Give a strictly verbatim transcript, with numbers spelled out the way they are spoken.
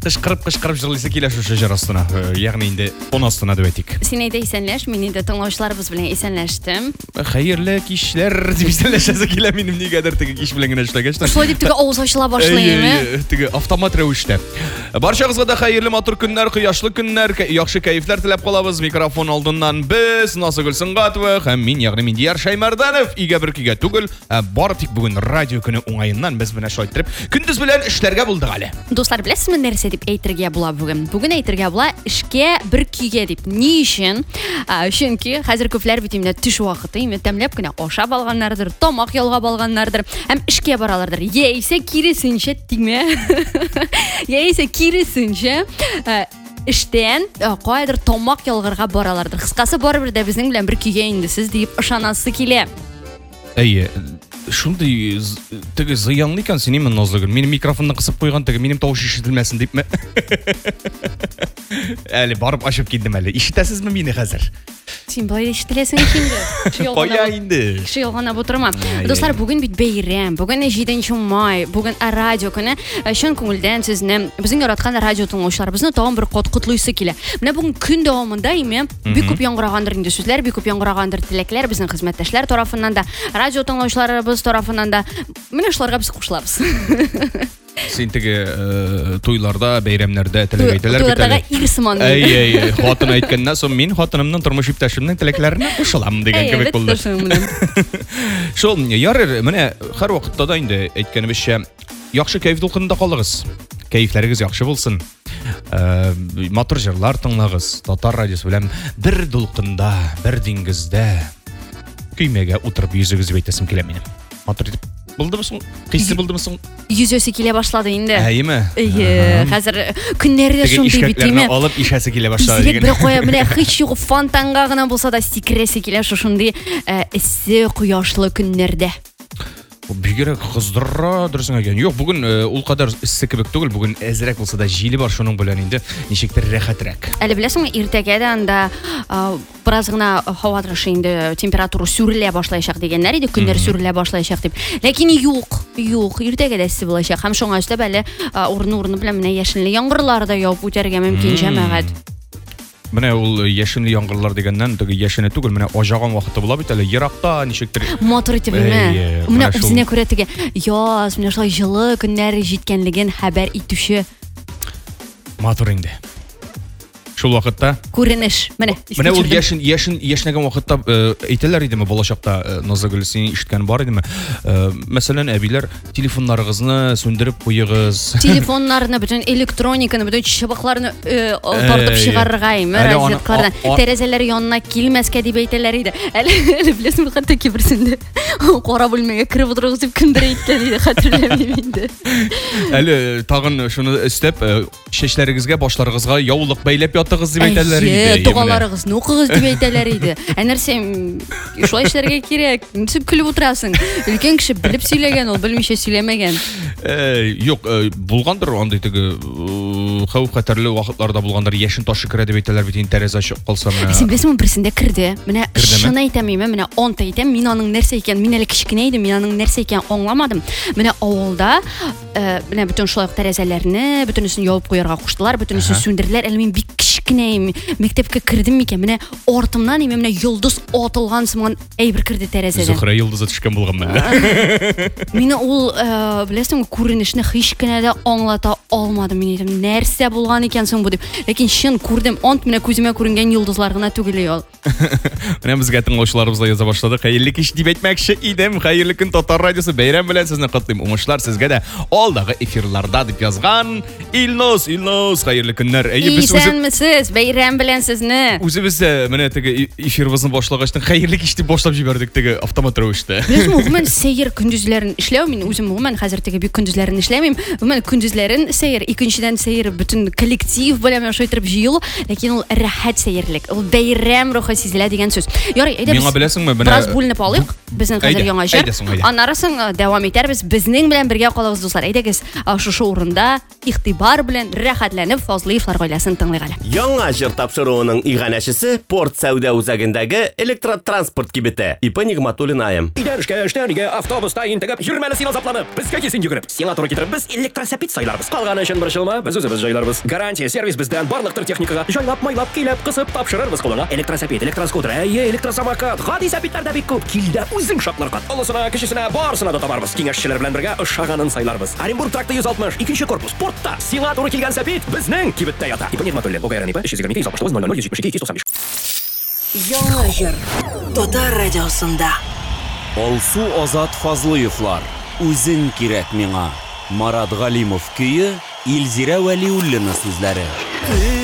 Кышкырып-кышкырып җырлыйсы килә шушы җыр астына. Ягъни инде он астына дип әйтик. Син әйтә исәнләш, мин инде тыңлаучыларыбыз белән исәнләштем. Хәерле кичләр дип исәнләшәсе килә минем нигәдер теге кич белән генә эшләгәч. Шулай дип теге авыз ачыла башлыймы? Теге автомат рәвештә. Барчагызга да хәерле матур көннәр, кояшлы көннәр, яхшы кайфлар теләп калабыз. Микрофон алдыннан без Назыгөл Сыңгатова һәм мин, ягъни Миндияр Шаймарданов. Игә бер кигә түгел, бары тик бүген радио көне уңаеннан без менә шулай итеп көндез белән эшләргә булдык әле. Дуслар, беләсезме нәрсә дип әйтергә була бүген? Бүген әйтергә була эшкә бер көйгә дип. Ни өчен? Чөнки хәзер күпләр бит инде төш вакыты, инде тәмләп кенә ашап алганнардыр, тамак ялгап алганнардыр, һәм эшкә баралардыр. Яисә киресенчә тигмә. Яисә киресенчә эштән кайдыр тамак ялгарга баралардыр. Кыскасы барыбер дә безнең белән бер көйгә инде сез дип ышанасы килә. Әйе, шундый теге зыянлы икән син именно Назыгөл. Минем микрофонны кысып куйган теге минем тавыш ишетелмәсен дипме? Әле барып ачып килдем әле. Ишетәсезме мине хәзер? Син бай ишетеләсең инде. Кая инде? Кеше ялгана бутырма. Дуслар, бүген бит бәйрәм. Бүген җиденче май. Бүген радио көне. Чын күңелдән сезне, безнең яраткан радио тыңлаучыларыбызны тагын бер кат котлыйсы килә. Менә бүген көн дәвамында име бик күп яңгырагандыр инде сүзләр, бик күп яңгырагандыр теләкләр безнең хезмәттәшләр тарафыннан да, радио тыңлаучыларыбыз тарафыннан да. Менә шуларга без кушылабыз. Син теге туйларда, бәйрәмнәрдә теләк әйтәләр бит. Туйларда ирсман. Әй-әй, хатын әйткәннән соң мин хатынымның тормыш иптәшемнең теләкләренә кушылам дигән кебек булды. Шул, ярыр, менә һәр вакытта да инде әйткәнебезчә, яхшы кайф дулкынында калыгыз. Кайфләрегез яхшы булсын. Матур җырлар тыңлагыз. Татар радиосы белән бер дулкында, бер диңгездә көймәгә утырып йөзегез дип әйтәсем килә минем. Матур итеп булдымы соң? Кайсы булдымы соң? Йөзөсе килә башлады инде. Әйеме? Әйе, хәзер көннәре дә шундый бит име. Алып ишәсе килә башлады диген. Бер кая менә һич юк фонтанга гына булса да сикрәсе килә шушындый эссе кояшлы көннәрдә. Бигрәк кыздыра дөресен әйткән. Юк, бүген ул кадәр эссе кебек түгел, бүген әзрәк булса да җиле бар, шуның белән инде ничектер рәхәтрәк. Әле беләсеңме, иртәгә дә анда бераз гына һава торышы инде температура сүрелә башлаячак дигәннәр иде, көннәр сүрелә башлаячак дип. Ләкин юк, юк, иртәгә дә эссе булачак. Һәм шуңа өстәп әле урын-урыны белән менә яшенле яңгырлар да яуып үтәргә мөмкин җәмәгать. Менә ул яшенле яңгырлар дигәннән теге яшене түгел, менә ажаган вакыты була бит әле еракта ничектер. Мотор итеп менә. Менә үзенә күрә теге яз, менә шулай җылы көннәр җиткәнлеген хәбәр итүче. Мотор инде. Шул вакытта күренеш. Менә. Менә ул яшен яшен яшнәгән вакытта әйтәләр идеме балачакта Назыгөл син ишеткән бар идеме? Мәсәлән, әбиләр телефоннарыгызны сүндереп куегыз. Телефоннарны, бөтен электрониканы, бөтен чыбыкларны тартып чыгарырга име, розеткалардан. Тәрәзәләр янына килмәскә дип әйтәләр иде. Әле беләсеңме, хәтта киберсендә кара бүлмәгә кереп утырыгыз дип кемдер әйткән иде, хәтерләмим инде. Әле тагын шуны өстәп, чәчләрегезгә, башларыгызга яулык бәйләп ятыгыз дип әйтәләр иде. Дугаларыгызны укыгыз дип әйтәләр иде. Ә нәрсә, шулай эшләргә кирәк. Ничек көлеп утырасың? Өлкән кеше белеп сөйләгән, ул белмичә сөйләмәгән. Юк, булгандыр андый теге хәүф-хәтерле вакытларда булгандыр, яшен ташы керә дип әйтәләр бит, тәрәзә ачып калса менә. Син беләсеңме, берсендә керде. Менә шуны әйтәм, менә онт әйтәм, мин аның нәрсә икән, мин әле кичкенә идем, мин аның нәрсә икән аңламадым. Менә авылда менә бөтен шулай тәрәзәләрне, бөтенесен ябып куярга куштылар, бөтенесен сүндерделәр. Әле мин бик кичкенә мәктәпкә кердем микән, менә артымнан менә йолдыз атылган сыман әйбер керде тәрәзәдән. Зөһрә йолдызы төшкән булганмы әле? Мине ул беләсеңме, күренешне һич кенә дә аңлата алмадым. Мин әйтәм, нәрсә булган икән соң бу дип. Ләкин чын күрдем, ант менә күземә күренгән йолдызлар гына түгел ул. Менә безгә тыңлаучыларыбыз да яза башлады. Хәерле кич дип әйтмәкче идем. Хәерле көн, Татар радиосы бәйрәм белән сезне котлыйм. Уңышлар сезгә дә алдагы эфирларда дип язган. Илнос, Илнос, хәерле көннәр. Әйе, без Исәнмесез, бәйрәм белән сезне. Үзебез менә теге эфирыбызны башлагачтан хәерле кич дип башлап җибәрдек теге автомат рәвештә. Безнең гомумән сәер көндүзләрен эшләү, мин үзем гомумән хәзер теге бик көндүзләрен эшләмим. Гомумән көндүзләрен сәер, икенчедән сәер бөтен коллектив белән шулай торып җыелу, ләкин ул рәхәт сәерлек. Ул бәйрәм рухы сизелә дигән сүз. Ярый, әйдә. Миңа беләсеңме, менә бераз бүленеп алыйк. Безнең хәзер яңа җыр. Аннарысын дәвам итәрбез. Безнең белән бергә калыгыз, дуслар. Әйдәгез, шушы урында игътибар белән рәхәтләнеп Фазлыевлар гаиләсен тыңлыйк әле. Яңа җыр тапшыруының иганәчесе порт сәүдә үзәгендәге электротранспорт кибете. Ипа Нигъматуллин айым. Идән эшкә, эштән өйгә, автобуста интегеп, йөрмәле син азапланып, безгә кисен йөгереп. Сиңа туры китереп, без электросәпит сайларбыз. Калганы өчен борчылма, без үзебез җайларбыз. Гарантия, сервис бездән, барлыктыр техникага. Җайлап, майлап, килеп, кысып тапшырырбыз кулыңа. Электросәпит, электроскутер, әйе, электросамокат, гади сәпитләр дә бик күп. Кил дә үзең шатларга. Олысына, кечесенә, барысына да табарбыз. Киңәшчеләр белән бергә ошаганын сайларбыз. Оренбург тракты йөз алтмыш, икенче корпус, портта. Сиңа туры килгән сәпит безнең кибеттә ята. Ипа Нигъматуллин, ОГРН ипа, өч йөз егерме ике, йөз алтмыш тугыз, ноль ноль, йөз җитмеш ике, ике йөз туксан биш. Яңа җыр. Татар радиосында. Алсу Азат Фазлыевлар. Үзең кирәк миңа. Марат Галимов көе, Илзирә Вәлиуллина сүзләре.